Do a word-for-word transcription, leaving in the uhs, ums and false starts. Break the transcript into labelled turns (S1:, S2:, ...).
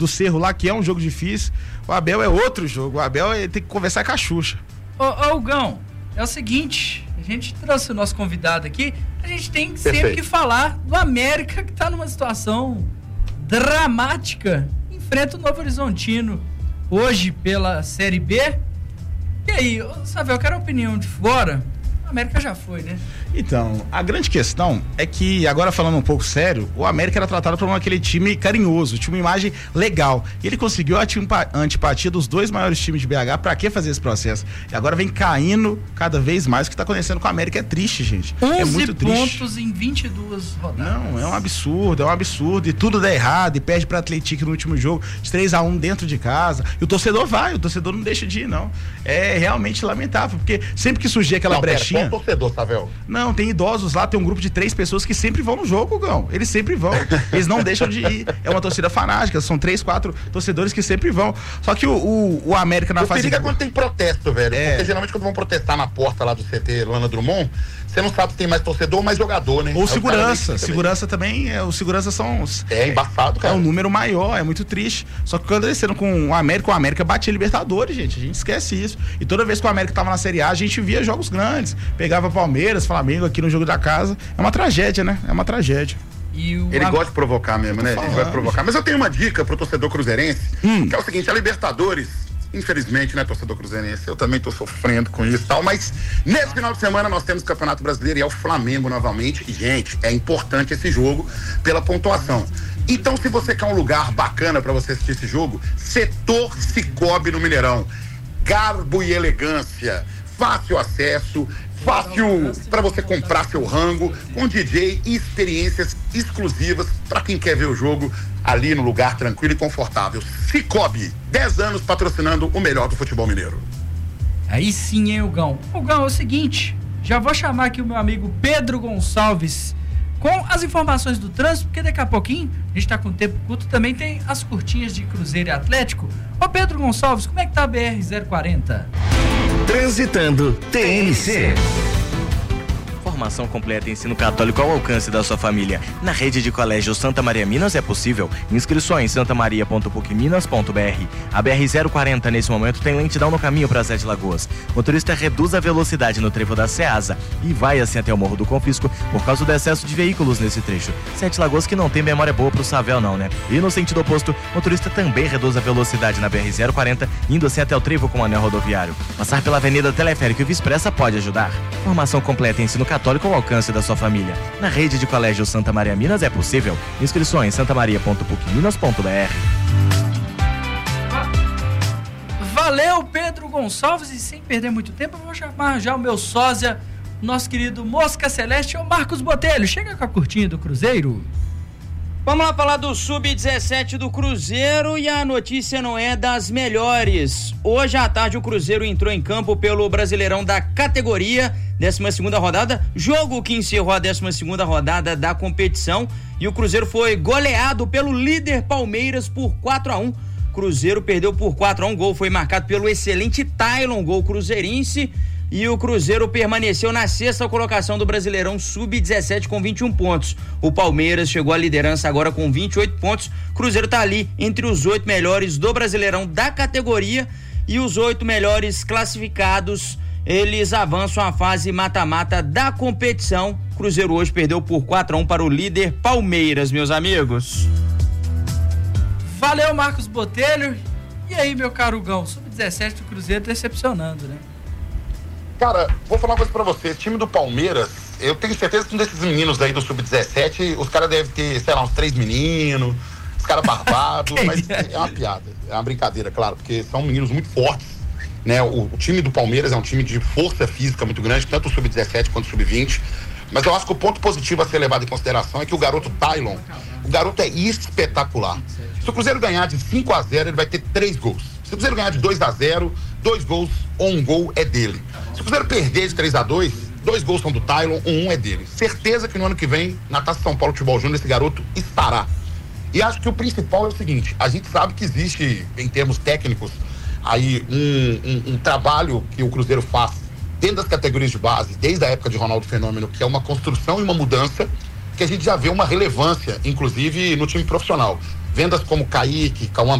S1: do Cerro lá, que é um jogo difícil. O Abel é outro jogo. O Abel ele tem que conversar com a Xuxa.
S2: Ô, ô Gão, é o seguinte, a gente trouxe o nosso convidado aqui, a gente tem sempre
S3: Perfeito.
S2: que falar do América, que tá numa situação dramática, enfrenta o Novo Horizontino hoje pela Série B. E aí, Savel, eu quero a opinião de fora. A América já foi, né?
S1: Então, a grande questão é que, agora falando um pouco sério, o América era tratado como aquele time carinhoso, tinha uma imagem legal. E ele conseguiu a antipatia dos dois maiores times de B H. Pra que fazer esse processo? E agora vem caindo cada vez mais. O que tá acontecendo com a América é triste, gente. É muito triste.
S2: pontos em vinte e duas rodadas.
S1: Não, é um absurdo, é um absurdo. E tudo dá errado, e perde pra Atlético no último jogo, de três a um dentro de casa. E o torcedor vai, o torcedor não deixa de ir, não. É realmente lamentável, porque sempre que surgir aquela
S3: não,
S1: brechinha...
S3: Pera, qual torcedor, Savel?
S1: Não, tem idosos lá, tem um grupo de três pessoas que sempre vão no jogo, Gão. Eles sempre vão. Eles não deixam de ir. É uma torcida fanática, são três, quatro torcedores que sempre vão. Só que o, o, o América na
S3: o
S1: fase...
S3: O perigo é quando tem protesto, velho.
S1: É.
S3: Porque geralmente quando vão protestar na porta lá do C T Lana Drummond, você não sabe se tem mais torcedor ou mais jogador, né?
S1: Ou
S3: Aí
S1: segurança. Segurança também, é, os seguranças são...
S3: É embaçado, cara.
S1: É um número maior, é muito triste. Só que quando eles sendo com o América, o América batia Libertadores, gente. A gente esquece isso. E toda vez que o América tava na Série A, a gente via jogos grandes. Pegava Palmeiras, Flamengo aqui no jogo da casa. É uma tragédia, né? É uma tragédia.
S2: E o
S3: Ele
S2: Am...
S3: gosta de provocar mesmo, né? Ele gosta de provocar. Mas eu tenho uma dica pro torcedor cruzeirense, hum. que é o seguinte, a Libertadores, infelizmente, né, torcedor cruzeirense, eu também tô sofrendo com isso e tal, mas nesse final de semana nós temos o Campeonato Brasileiro e é o Flamengo novamente. E, gente, é importante esse jogo pela pontuação. Então, se você quer um lugar bacana pra você assistir esse jogo, Setor Cicobi no Mineirão. Garbo e elegância, fácil acesso, fácil para você comprar seu rango, com D J e experiências exclusivas para quem quer ver o jogo ali no lugar tranquilo e confortável. Cicobi, dez anos patrocinando o melhor do futebol mineiro.
S2: Aí sim, hein, Gão? O Gão, é o seguinte, já vou chamar aqui o meu amigo Pedro Gonçalves com as informações do trânsito, porque daqui a pouquinho a gente tá com tempo curto, também tem as curtinhas de Cruzeiro e Atlético. Ô Pedro Gonçalves, como é que tá a B R zero quarenta?
S4: Transitando T N C.
S5: Formação completa em ensino católico ao alcance da sua família. Na rede de colégio Santa Maria Minas é possível. Inscrições santamaria ponto puc minas ponto b r. A B R zero quarenta nesse momento tem lentidão no caminho para Sete Lagoas. Motorista reduz a velocidade no trevo da Ceasa e vai assim até o Morro do Confisco por causa do excesso de veículos nesse trecho. Sete Lagoas que não tem memória boa pro Savel não, né? E no sentido oposto, motorista também reduz a velocidade na B R zero quarenta, indo assim até o trevo com o anel rodoviário. Passar pela Avenida Teleférico e Via Expressa pode ajudar. Formação completa em ensino católico ao alcance da sua família. Na rede de colégio Santa Maria Minas é possível. Inscrições santamaria ponto puc minas ponto b r.
S2: Valeu, Pedro Gonçalves, e sem perder muito tempo, eu vou chamar já o meu sósia, nosso querido Mosca Celeste, o Marcos Botelho. Chega com a curtinha do Cruzeiro.
S6: Vamos lá falar do sub dezessete do Cruzeiro e a notícia não é das melhores. Hoje à tarde o Cruzeiro entrou em campo pelo Brasileirão da categoria, décima segunda rodada, jogo que encerrou a décima segunda rodada da competição, e o Cruzeiro foi goleado pelo líder Palmeiras por quatro a um. Cruzeiro perdeu por quatro a um, gol foi marcado pelo excelente Tylon, gol cruzeirense. E o Cruzeiro permaneceu na sexta colocação do Brasileirão sub dezessete com vinte e um pontos. O Palmeiras chegou à liderança agora com vinte e oito pontos. Cruzeiro tá ali entre os oito melhores do Brasileirão da categoria, e os oito melhores classificados, eles avançam a fase mata-mata da competição. Cruzeiro hoje perdeu por quatro a um para o líder Palmeiras, meus amigos.
S2: Valeu, Marcos Botelho. E aí, meu caro Gão, sub dezessete do Cruzeiro decepcionando, né?
S3: Cara, vou falar uma coisa pra você, time do Palmeiras, eu tenho certeza que um desses meninos aí do sub dezessete, os caras devem ter, sei lá, uns três meninos, os caras barbados, mas é uma piada, é uma brincadeira, claro, porque são meninos muito fortes, né? O, o time do Palmeiras é um time de força física muito grande, tanto o sub dezessete quanto o sub vinte, mas eu acho que o ponto positivo a ser levado em consideração é que o garoto Tylon, o garoto é espetacular. Se o Cruzeiro ganhar de cinco a zero, ele vai ter três gols. Se o Cruzeiro ganhar de dois a zero, dois gols ou um gol é dele. Se o Cruzeiro perder de três a dois, dois gols são do Tylon, um é dele. Certeza que no ano que vem, na Taça São Paulo Futebol Júnior, esse garoto estará. E acho que o principal é o seguinte, a gente sabe que existe, em termos técnicos, aí um, um, um trabalho que o Cruzeiro faz dentro das categorias de base, desde a época de Ronaldo Fenômeno, que é uma construção e uma mudança, que a gente já vê uma relevância, inclusive no time profissional. Vendas como Kaique, Cauã